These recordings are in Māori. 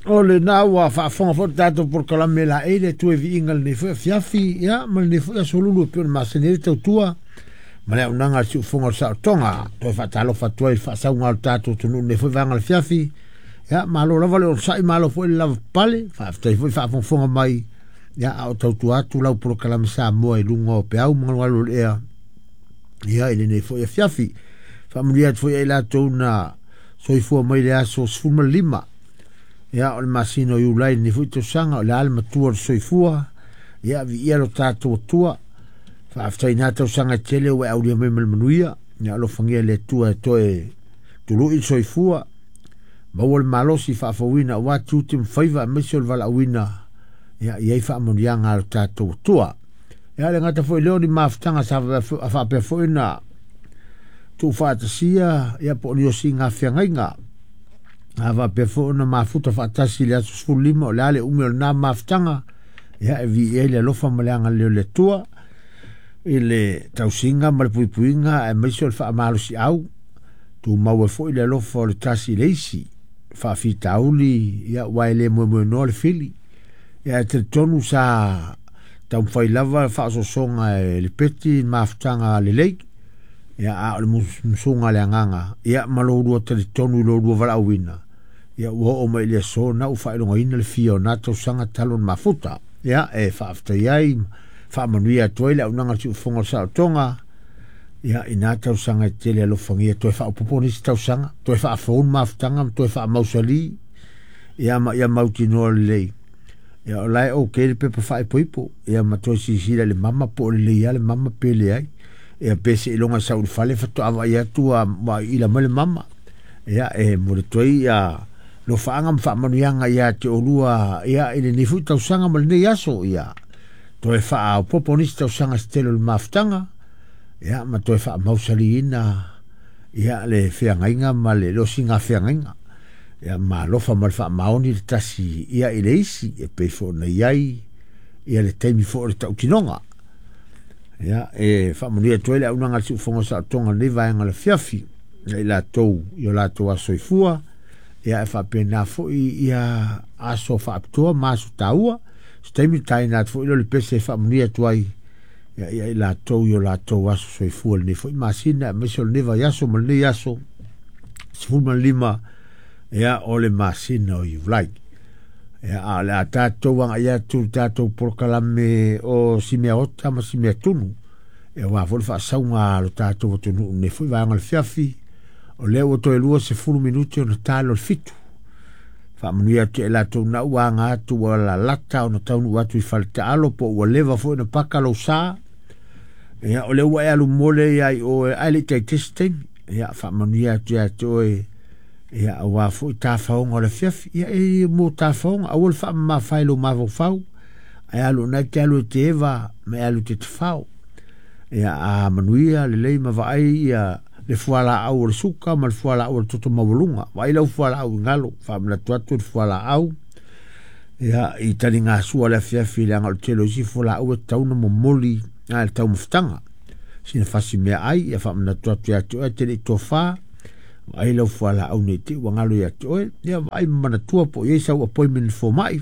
O le na ua whaafonga fo tato por kalame la ele tu e vi ingal ne fiafi ya mal ne fu solulu pe ma senere tau tua ma le unanga si ufonga sa tonga to fa talo fa tu fa sa un tato tu ne fu vanga le fiafi ya ma lo lava le sai ma lo fo le lava pale fa fa fonga mai ya au tau tua tu lau por kalame sa mo e lungo pe au mo lo ea ya ele ne fu fiafi fa mulia fu e la to na so i fu mai le aso sfuma lima ya o le masino i ulai ni fuito sanga o le alma tua soifua ya vi ia lo tato tua fa aftai nata o sanga tele o au lia memel manuia ya lo fangia le tua to e tulu i soifua ma o le malosi fa fawina wa tutim faiva mesol vala wina ya ia fa amonianga lo tato tua ya le ngata foi leo ni maftanga sa fa pe foi na tu fa tasia ya po ni o singa fianga ava pefo na mafuta fatasi le aso fulima o le ale ume o na maftanga ya vi ele lofa maleanga le tua ele tausinga mal puipuinga e mesol fa amalo si au tu mau fo ile lofa o le tasi leisi fa fitauli ya waile mo no le fili ya te tonu sa tau fai lava fa so songa le peti maftanga le lei ya a le musunga le nganga ya malo ru te tonu lo ru vala wina ya wo o mai le so na u fa lo ina le fio na to sanga talon mafuta ya e fa after yai fa manuia toile u nanga su fonga sa tonga ya ina to sanga tele lo fangia to fa poponi sta sanga to fa fon maftanga to fa mausali ya mauti no le ya lai o ke pe fa poipo ya ma to si le mama po le ya le mama pele ai e pese longa saul fale fato ava ya tua ma ila male mama ya e mo toi ya lo faanga fa manuanga ya te olua ya ile ni futa usanga mal ne yaso ya to e fa poponista usanga stelo maftanga ya ma to e fa mausalina ya le feanga male lo singa feanga ya ma lo fa mal fa maoni tasi ya ile isi e pe fo na yai ya le temi fo le tautinonga ya e fa monia toile una ngal su fonga sa tonga le vai ngal fiafi la tou yo la tou soifua ya fa pena fo ya aso fa to masu taua stemi taina fo le pese fa monia toai ya la tou yo la tou aso soifua le fo masina mesol neva yaso mal ne yaso sfuma lima ya ole masina you like ya la tato wanga ya tu tato por kalame o simea ota ma simea tunu e wa vol fa saunga lo tato tunu ne foi vanga le fiafi o leo to e lua se fulu minuti o na talo fitu fa manuia te la to na wanga tu la lata o na taunu watu i falta alo po o leva foi na paka lo sa ya o leo wa alu mole ya o ale te testing ya fa manuia te to e ya wa fu ta faunga le fiaf ya e mo ta faunga awol fa ma failo ma vo fau ya lo na ke lo te va me alu te fau ya a manuia le ma va ai ya le fuala au le suka ma le fuala au toto mavulunga vai lo fuala au ngalo fa na tu fuala au ya i talinga su le fiaf le ngal te lo si fuala au tau no moli al tau mftanga sin fasi me ai ya fa na tu ya te le tofa ai lo fuala au ne te wangalo ya toe ya ai mana tua po ye sa appointment for mai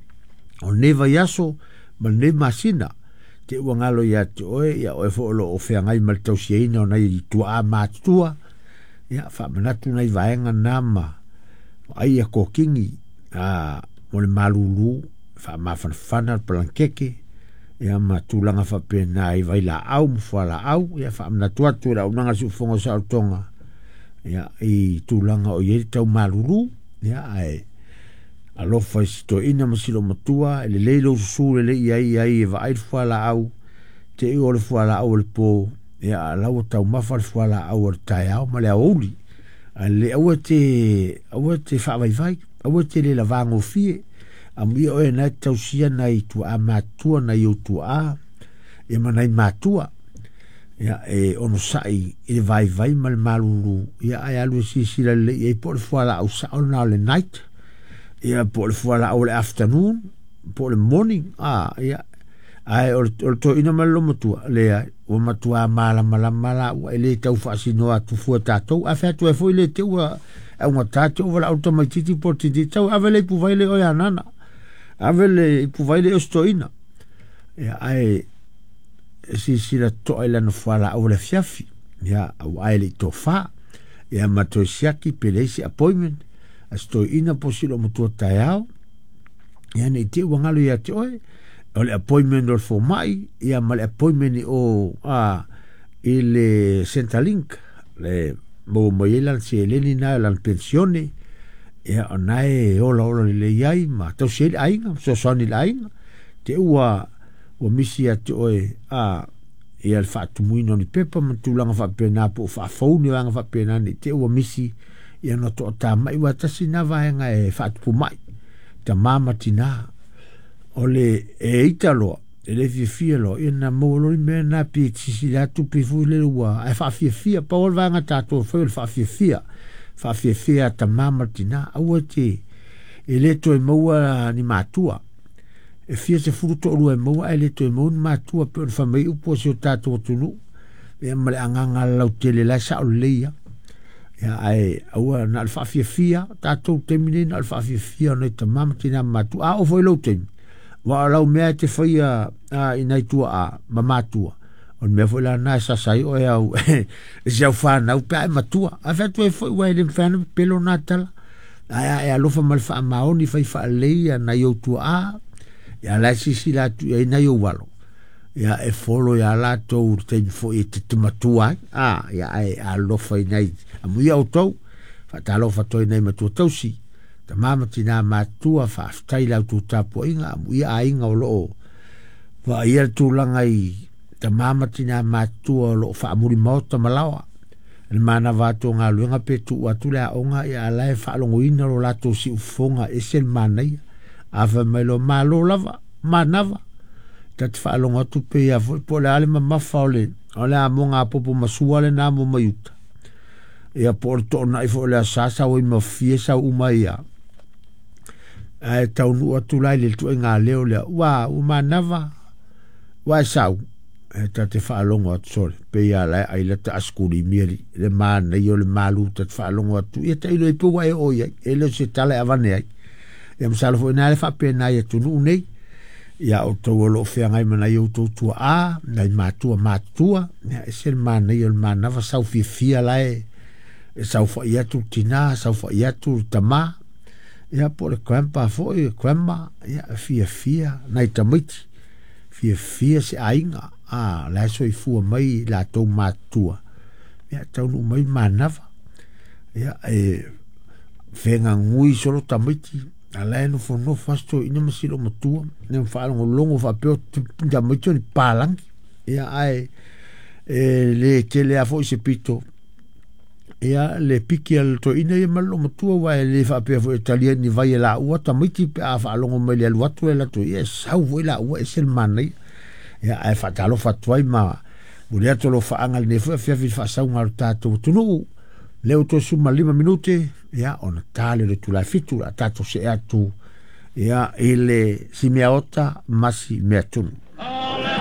o neva yaso ma ne masina te wangalo ya toe ya o fo lo o fe ngai mal tau siena na i tua ma tua ya fa mana tu nai vaenga nama ai ya ko kingi a mo le malulu fa ma fana plankeke ya ma tu langa fa pe nai vai la au mo fuala au ya fa mana tua tu la unanga su fongo sa tonga ya i tulanga o ye tau malulu ya ai alo fa sto ina masilo matua le leilo su le ai va ai fala au te o le fala au le po ya la o tau mafa fala au tai au ma le auli le o te fa vai o te le lavango fie am io e na tau sia na i tu amatua na i tu a e manai matua ya e ono sai e vai mal malulu ya ai alu si le e por fuala au sa ona le night ya por fuala au le afternoon por le morning ya ai o to ina malo motu le o matua mala wa ele tau fa si no atu fu tato a fa tu e foi le te wa unga tate o wala auta mai titi por titi tau avele ipu vaile o ya nana avele ipu vaile o stoina ya ai si la to ai la no fala o le fiafi ya au ai le tofa ya matosiaki pelesi appointment stoina posilo mutua tayao ya ne te wangalo ya te oi o le appointment o fo mai ya ma le appointment o ile Centrelink le mo moela se leni na la pensione ya onae ola le yai ma to se ai so soni lai te ua o misi ate oe e al fatu muino ni pepa ma tulanga fa pena po fa fauni wanga fa pena ni te ua misi ia no to ta mai wa tasi na vaenga e fatu pu mai ta mama tina ole e italo ele fia lo ina mo lo me na pi si la tu pi fu le wa e fa fia pa ol vanga ta to fa fia ta mama tina au te ele to e mo ni matua e fia se fruto o e mo ele to e mo matua pe fa mai upo se tato tunu e male anga lau tele la sa o leia ya ai au na alfa fia tato temine na alfa fia no te mama tina matua o foi lo tem wa lau me te faia inai tua mamatua on me foi la na sa sai o au já fa na o pa matua a fa tu foi wa ele fan pelo natal ai a lo fa mal fa maoni fa leia na yo tua ya la si la tu e na yo walo ya e folo ya la to te fo e te matua ya a lo fa nei a mu yo to fa ta lo fa to nei matua to si ta mama tina matua fa stai la tu tapo inga mu ya inga o lo wa ia tu langa i ta mama tina matua lo fa muri mota malawa el mana va to nga luenga pe tu atu la onga ya la fa lo ina lo la to si ufonga esel mana ava melo malo lava manava tat fa longa tu pe ya po la ale ma faule ola monga popo masuale na mo mayuta e a porto na i fo la sasa o mo fiesa u maia ai tau nu atu la le tu nga leo le wa u manava wa sau e tat fa longa tsol pe ya la ai la ta askuri miri le man yo le malu tat fa longa tu e tai le po wa o ye e le se tale avane ya msalfo na le fa pena ya tu nu nei ya o to lo fe ngai mana yo to tu na matua ya esel man yo man na fa fia la e sau fa ya tu tina sau fa ya tu tama ya por kwempa fo e kwemba ya fia na itamiti fia se ainga la so i fu mai la to matua ya tau no mai manava ya fenga ngui solo tamiti ala no fo no fasto ina masilo matua ne fa longo fa pe da muito ni palang ya le tele a fo se pito ya le pikial to ina ye malo matua wa le fa pe fo italian ni vai la u tamiti a fa longo mai le watu la to yes how la u es el manai ya ai fa talo fa toi ma bulia to lo fa angal ne fa fa sa un alta to tunu leo to suma 5 minute ya on tale de tu la fitu la tato se atu ya ile si me ota masi me atunu